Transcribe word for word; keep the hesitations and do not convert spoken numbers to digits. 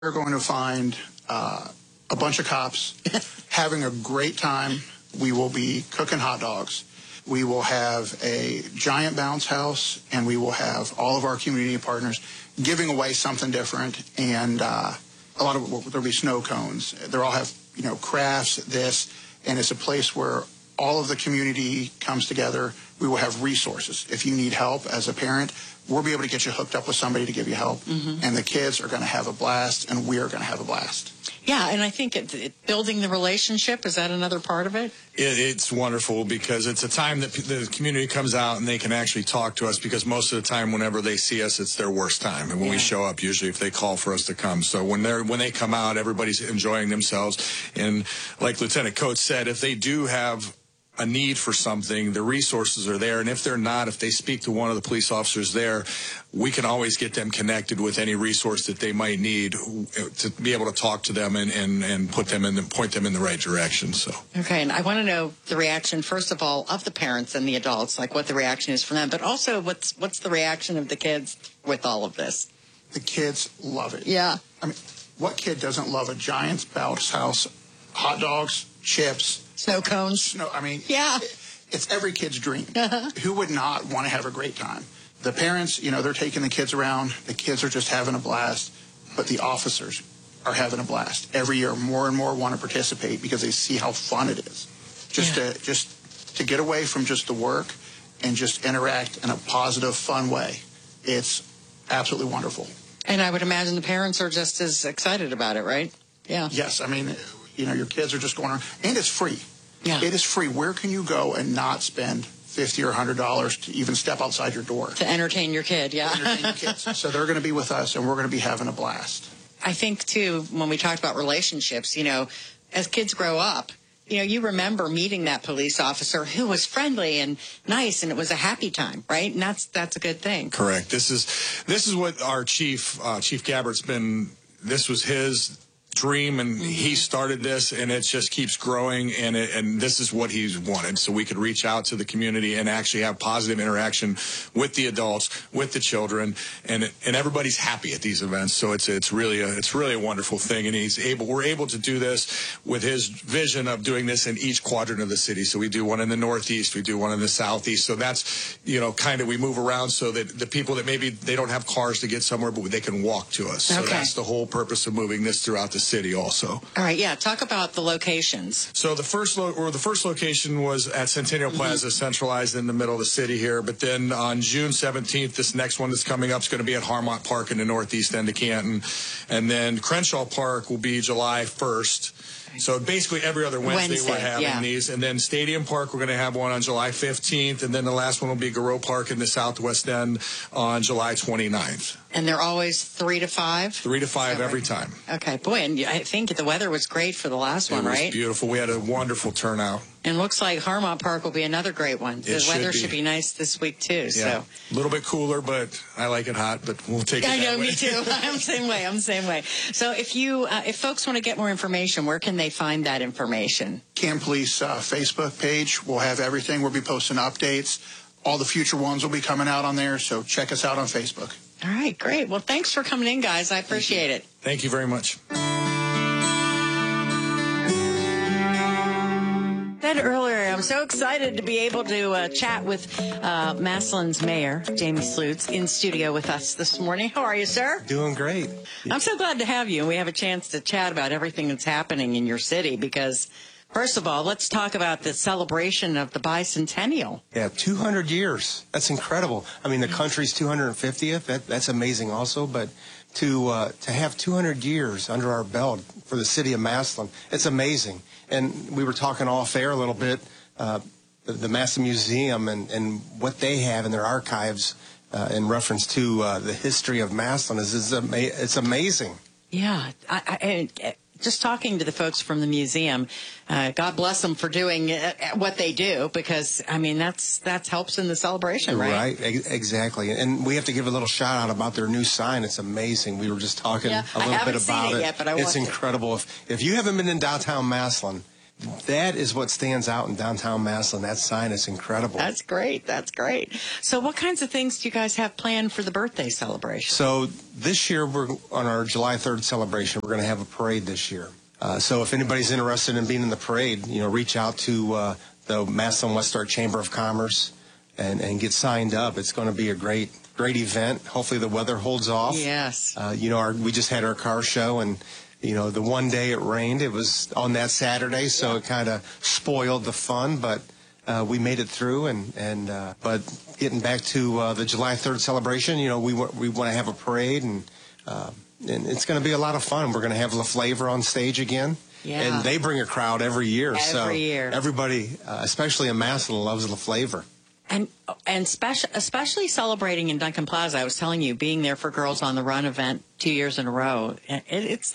We're going to find uh, a bunch of cops having a great time. We will be cooking hot dogs. We will have a giant bounce house, and we will have all of our community partners giving away something different. And uh, a lot of there'll be snow cones. They'll all have, you know, crafts, this, and it's a place where all of the community comes together. We will have resources. If you need help as a parent, we'll be able to get you hooked up with somebody to give you help. Mm-hmm. And the kids are going to have a blast, and we're going to have a blast. Yeah, and I think it, it, building the relationship, is that another part of it? it? It's wonderful because it's a time that the community comes out and they can actually talk to us, because most of the time whenever they see us, it's their worst time. And when yeah. we show up, usually if they call for us to come. So when they're when they come out, everybody's enjoying themselves. And like Lieutenant Coates said, if they do have a need for something, the resources are there. And if they're not, if they speak to one of the police officers there, we can always get them connected with any resource that they might need to be able to talk to them and, and, and put them in the, point them in the right direction. So okay, and I want to know the reaction, first of all, of the parents and the adults, like what the reaction is from them, but also what's what's the reaction of the kids with all of this? The kids love it. Yeah. I mean, what kid doesn't love a giant bounce house, hot dogs, chips, snow cones? Snow, I mean, yeah. It, it's every kid's dream. Uh-huh. Who would not want to have a great time? The parents, you know, they're taking the kids around. The kids are just having a blast. But the officers are having a blast. Every year, more and more want to participate because they see how fun it is. Just yeah. to just to get away from just the work and just interact in a positive, fun way. It's absolutely wonderful. And I would imagine the parents are just as excited about it, right? Yeah. Yes. I mean, you know, your kids are just going around. And it's free. Yeah. It is free. Where can you go and not spend fifty or one hundred dollars to even step outside your door? To entertain your kid, yeah. To entertain your kids. So they're going to be with us, and we're going to be having a blast. I think, too, when we talked about relationships, you know, as kids grow up, you know, you remember meeting that police officer who was friendly and nice, and it was a happy time, right? And that's that's a good thing. Correct. This is this is what our chief, uh, Chief Gabbert's been, this was his dream, and mm-hmm. he started this, and it just keeps growing, and it, and this is what he's wanted, so we could reach out to the community and actually have positive interaction with the adults, with the children, and and everybody's happy at these events. So it's it's really a it's really a wonderful thing, and he's able we're able to do this with his vision of doing this in each quadrant of the city. So we do one in the northeast, we do one in the southeast. So that's, you know, kind of we move around so that the people that maybe they don't have cars to get somewhere, but they can walk to us. Okay. So that's the whole purpose of moving this throughout the city also. All right, yeah, talk about the locations. So the first lo- or the first location was at Centennial mm-hmm. Plaza, centralized in the middle of the city here. But then on June seventeenth, this next one that's coming up is going to be at Harmont Park in the northeast end of Canton. And then Crenshaw Park will be July first. So basically every other Wednesday, Wednesday we're having yeah. these. And then Stadium Park, we're going to have one on July fifteenth. And then the last one will be Garreau Park in the southwest end on July twenty-ninth. And they're always three to five? Three to five so, every right. time. Okay, boy, and I think the weather was great for the last one, right? It was beautiful. We had a wonderful turnout. And looks like Harmont Park will be another great one. The it weather should be. should be nice this week, too. Yeah. So a little bit cooler, but I like it hot, but we'll take it I know, that way. me too. I'm the same way. I'm the same way. So if you, uh, if folks want to get more information, where can they find that information? Canton Police uh, Facebook page. We'll have everything. We'll be posting updates. All the future ones will be coming out on there, so check us out on Facebook. All right, great. Well, thanks for coming in, guys. I appreciate it. Thank you very much. Said earlier, I'm so excited to be able to uh, chat with uh, Massillon's mayor, Jamie Slutz, in studio with us this morning. How are you, sir? Doing great. I'm so glad to have you. We have a chance to chat about everything that's happening in your city because, first of all, let's talk about the celebration of the bicentennial. Yeah, two hundred years. That's incredible. I mean, the country's two hundred fiftieth. That, that's amazing also, but to uh, to have two hundred years under our belt for the city of Massillon, it's amazing. And we were talking off air a little bit, uh, the, the Massillon Museum and, and what they have in their archives uh, in reference to uh, the history of Massillon is, is ama- it's amazing. Yeah, I, I, I, just talking to the folks from the museum, uh, God bless them for doing uh, what they do because, I mean, that's that helps in the celebration, right? Right, e- exactly. And we have to give a little shout out about their new sign. It's amazing. We were just talking yeah, a little I bit about seen it. it. Yet, but I it's want incredible. To. If, if you haven't been in downtown Massillon, that is what stands out in downtown Massillon. That sign is incredible. That's great. That's great. So what kinds of things do you guys have planned for the birthday celebration? So this year, we're on our July third celebration. We're going to have a parade this year. Uh, so if anybody's interested in being in the parade, you know, reach out to uh, the Massillon West Stark Chamber of Commerce and, and get signed up. It's going to be a great, great event. Hopefully the weather holds off. Yes. Uh, you know, our, we just had our car show, and you know, the one day it rained, it was on that Saturday, so it kind of spoiled the fun, but uh, we made it through. And, and uh, but getting back to uh, the July third celebration, you know, we, w- we want to have a parade, and, uh, and it's going to be a lot of fun. We're going to have La Flavor on stage again. Yeah. And they bring a crowd every year. Every so year. Everybody, uh, especially in Massillon, loves La Flavor. And and special, especially celebrating in Duncan Plaza. I was telling you, being there for Girls on the Run event two years in a row, it, it's